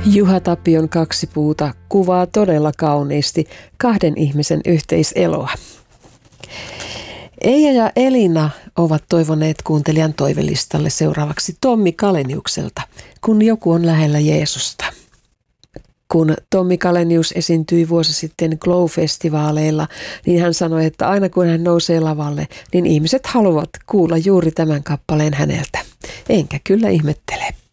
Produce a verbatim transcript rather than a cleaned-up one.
Juha Tapion Kaksi puuta kuvaa todella kauniisti kahden ihmisen yhteiseloa. Eija ja Elina ovat toivoneet kuuntelijan toivelistalle seuraavaksi Tommi Kaleniukselta, kun joku on lähellä Jeesusta. Kun Tommi Kalenius esiintyi vuosi sitten Glow-festivaaleilla, niin hän sanoi, että aina kun hän nousee lavalle, niin ihmiset haluavat kuulla juuri tämän kappaleen häneltä. Enkä kyllä ihmettele.